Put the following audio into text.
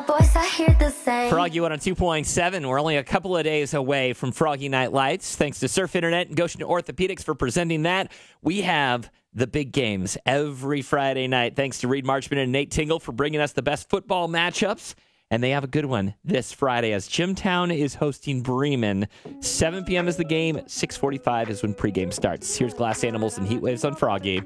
boys, I hear the same. Froggy 102.7. We're only a couple of days away from Froggy Night Lights. Thanks to Surf Internet and Goshen Orthopedics for presenting that. We have the big games every Friday night. Thanks to Reed Marchman and Nate Tingle for bringing us the best football matchups. And they have a good one this Friday as Jimtown is hosting Bremen. 7 p.m. is the game. 6:45 is when pregame starts. Here's Glass Animals and Heat Waves on Froggy.